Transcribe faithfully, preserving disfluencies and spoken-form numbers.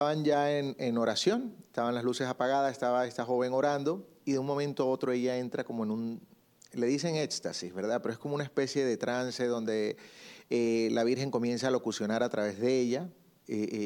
Estaban ya en, en oración, estaban las luces apagadas, estaba esta joven orando y de un momento a otro ella entra como en un, le dicen éxtasis, ¿verdad? Pero es como una especie de trance donde eh, la Virgen comienza a locucionar a través de ella. Eh,